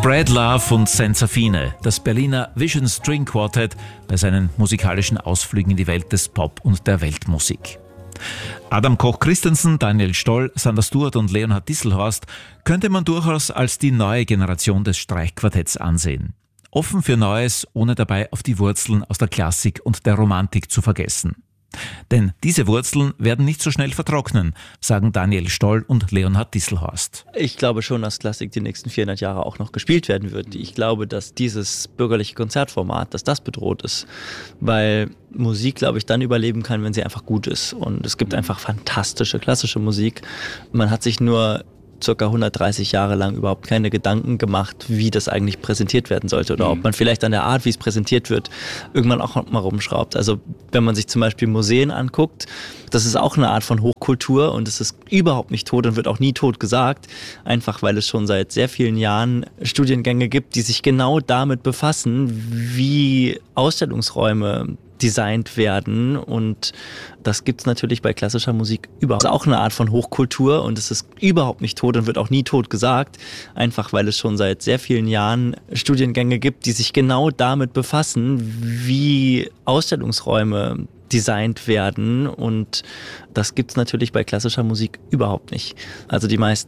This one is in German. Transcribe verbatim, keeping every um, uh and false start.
Spread Love und Senza Fine, das Berliner Vision String Quartet bei seinen musikalischen Ausflügen in die Welt des Pop und der Weltmusik. Adam Koch-Christensen, Daniel Stoll, Sander Stuart und Leonhard Disselhorst könnte man durchaus als die neue Generation des Streichquartetts ansehen. Offen für Neues, ohne dabei auf die Wurzeln aus der Klassik und der Romantik zu vergessen. Denn diese Wurzeln werden nicht so schnell vertrocknen, sagen Daniel Stoll und Leonhard Disselhorst. Ich glaube schon, dass Klassik die nächsten vierhundert Jahre auch noch gespielt werden wird. Ich glaube, dass dieses bürgerliche Konzertformat, dass das bedroht ist, weil Musik, glaube ich, dann überleben kann, wenn sie einfach gut ist. Und es gibt einfach fantastische klassische Musik. Man hat sich nur circa hundertdreißig Jahre lang überhaupt keine Gedanken gemacht, wie das eigentlich präsentiert werden sollte oder ob man vielleicht an der Art, wie es präsentiert wird, irgendwann auch mal rumschraubt. Also wenn man sich zum Beispiel Museen anguckt, das ist auch eine Art von Hochkultur und es ist überhaupt nicht tot und wird auch nie tot gesagt, einfach weil es schon seit sehr vielen Jahren Studiengänge gibt, die sich genau damit befassen, wie Ausstellungsräume designt werden, und das gibt es natürlich bei klassischer Musik überhaupt. Das ist auch eine Art von Hochkultur und es ist überhaupt nicht tot und wird auch nie tot gesagt, einfach weil es schon seit sehr vielen Jahren Studiengänge gibt, die sich genau damit befassen, wie Ausstellungsräume designt werden, und das gibt es natürlich bei klassischer Musik überhaupt nicht. Also die meisten